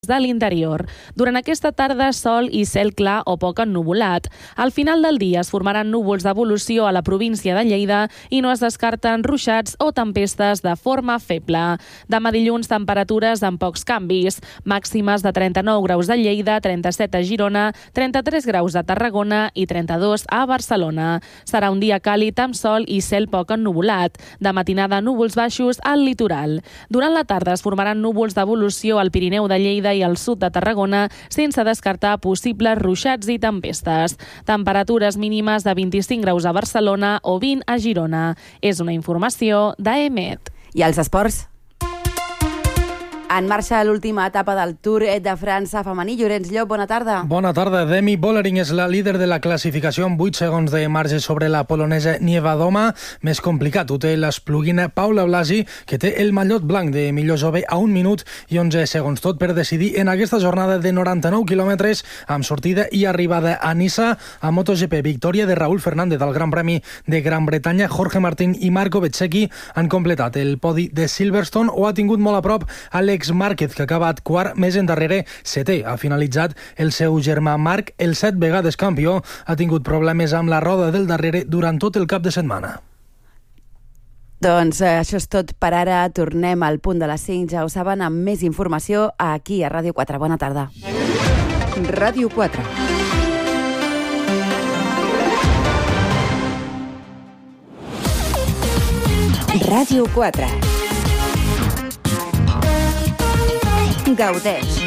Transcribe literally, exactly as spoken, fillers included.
de l'interior. Durant aquesta tarda, sol i cel clar o poc ennuvolat. Al final del dia es formaran núvols d'evolució a la província de Lleida i no es descarten ruixats o tempestes de forma feble. Demà dilluns, temperatures amb pocs canvis. Màximes de trenta-nou graus a Lleida, trenta-set a Girona, trenta-tres graus a Tarragona i trenta-dos a Barcelona. Serà un dia càlid amb sol i cel poc ennuvolat. De matinada, núvols baixos al litoral. Durant la tarda es formaran núvols d'evolució al Pirineu de Lleida i al sud de Tarragona, sense descartar possibles ruixats i tempestes. Temperatures mínimes de vint-i-cinc graus a Barcelona o vint a Girona. És una informació d'A E M E T. I els esports? En marxa l'última etapa del Tour de França femení. Llorenç Llop, bona tarda. Bona tarda. Demi Vollering és la líder de la classificació amb vuit segons de marge sobre la polonesa Niewiadoma. Més complicat ho té l'esplugina Paula Blasi, que té el mallot blanc de millor jove a un minut i onze segons, tot per decidir en aquesta jornada de noranta-nou quilòmetres amb sortida i arribada a Niça. A MotoGP, victòria de Raúl Fernández al Gran Premi de Gran Bretanya. Jorge Martín i Marco Bezzecchi han completat el podi de Silverstone o ha tingut molt a prop Alex Márquez, que ha acabat quart, més endarrere setè. Ha finalitzat el seu germà Marc, el set vegades campió, ha tingut problemes amb la roda del darrere durant tot el cap de setmana. Doncs eh, això és tot per ara. Tornem al punt de les cinc, ja ho saben, amb més informació aquí a Ràdio quatre. Bona tarda. Ràdio quatre. Ràdio quatre. Gaudeix.